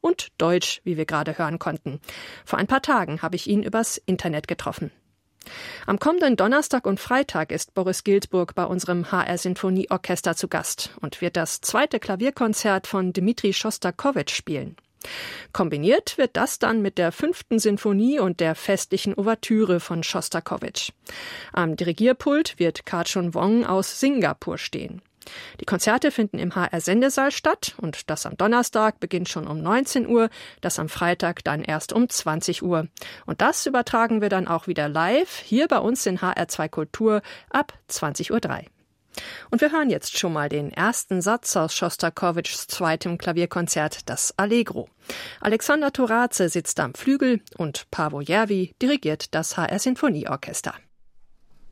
und Deutsch, wie wir gerade hören konnten. Vor ein paar Tagen habe ich ihn übers Internet getroffen. Am kommenden Donnerstag und Freitag ist Boris Giltburg bei unserem HR-Sinfonieorchester zu Gast und wird das 2. Klavierkonzert von Dmitri Schostakowitsch spielen. Kombiniert wird das dann mit der 5. Sinfonie und der festlichen Ouvertüre von Schostakowitsch. Am Dirigierpult wird Ka-chun Wong aus Singapur stehen. Die Konzerte finden im HR-Sendesaal statt und das am Donnerstag beginnt schon um 19 Uhr, das am Freitag dann erst um 20 Uhr. Und das übertragen wir dann auch wieder live hier bei uns in HR2 Kultur ab 20:03 Uhr. Und wir hören jetzt schon mal den ersten Satz aus Schostakowitschs 2. Klavierkonzert, das Allegro. Alexander Torace sitzt am Flügel und Paavo Järvi dirigiert das HR-Sinfonieorchester.